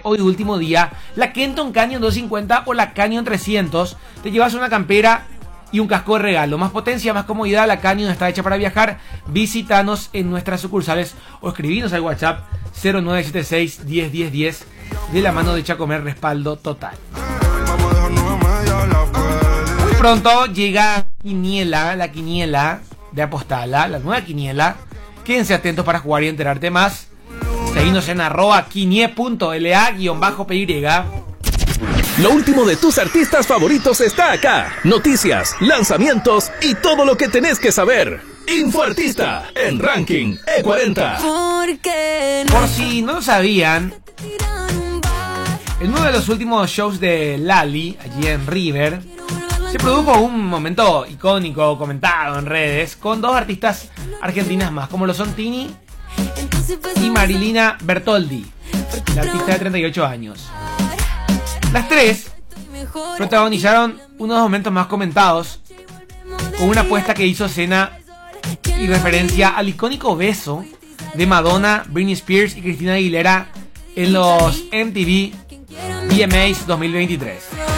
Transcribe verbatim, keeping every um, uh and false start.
hoy último día, la Kenton Canyon doscientos cincuenta o la Canyon trescientos. Te llevas una campera y un casco de regalo. Más potencia, más comodidad. La Canyon está hecha para viajar. Visítanos en nuestras sucursales o escribinos al WhatsApp cero nueve siete seis, diez, diez, diez de la mano de Chacomer. Respaldo total. Muy pronto llega Quiniela, la Quiniela de Apostala, la nueva Quiniela. Quédense atentos para jugar y enterarte más. Seguinos en arroba quinie.la-py. Lo último de tus artistas favoritos está acá. Noticias, lanzamientos y todo lo que tenés que saber. Infoartista en Ranking E cuarenta. Por si no lo sabían, en uno de los últimos shows de Lali, allí en River, se produjo un momento icónico comentado en redes con dos artistas argentinas más, como lo son Tini y Marilina Bertoldi, la artista de treinta y ocho años. Las tres protagonizaron unos momentos más comentados con una apuesta que hizo escena y referencia al icónico beso de Madonna, Britney Spears y Christina Aguilera en los M T V V M As dos mil veintitrés.